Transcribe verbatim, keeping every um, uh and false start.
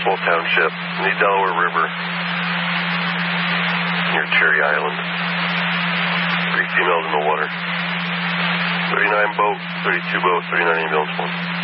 Small Township, in the Delaware River, near Cherry Island. Three females in the water. thirty-nine boat, thirty-two boat, thirty-nine ambulance one.